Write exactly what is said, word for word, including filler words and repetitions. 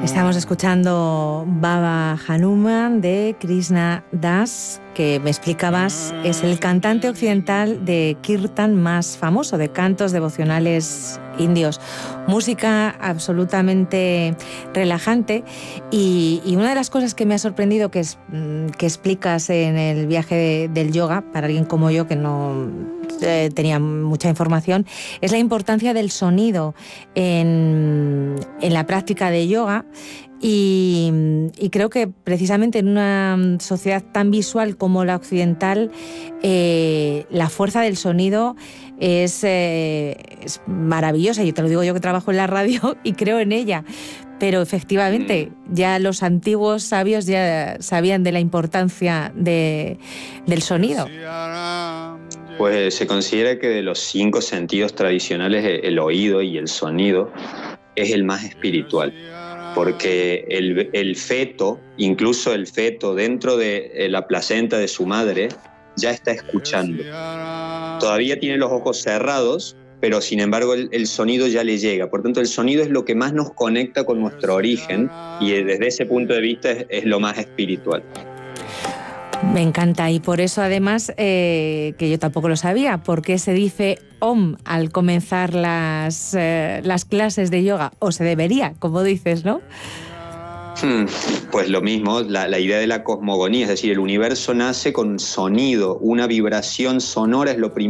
Estamos escuchando Baba Hanuman de Krishna Das, que me explicabas es el cantante occidental de kirtan más famoso, de cantos devocionales indios. Música absolutamente relajante y, y una de las cosas que me ha sorprendido que, es, que explicas en el viaje de, del yoga, para alguien como yo que no eh, tenía mucha información, es la importancia del sonido en, en la práctica de yoga. Y, y creo que precisamente en una sociedad tan visual como la occidental, eh, la fuerza del sonido es, eh, es maravillosa. Yo te lo digo yo que trabajo en la radio y creo en ella. Pero efectivamente, ya los antiguos sabios ya sabían de la importancia de, del sonido. Pues se considera que de los cinco sentidos tradicionales, el oído y el sonido es el más espiritual. Porque el, el feto, incluso el feto dentro de la placenta de su madre, ya está escuchando. Todavía tiene los ojos cerrados, pero sin embargo el, el sonido ya le llega. Por tanto, el sonido es lo que más nos conecta con nuestro origen y desde ese punto de vista es, es lo más espiritual. Me encanta, y por eso además, eh, que yo tampoco lo sabía, ¿por qué se dice Om al comenzar las, eh, las clases de yoga? O se debería, como dices, ¿no? Hmm, pues lo mismo, la, la idea de la cosmogonía, es decir, el universo nace con sonido, una vibración sonora es lo primero.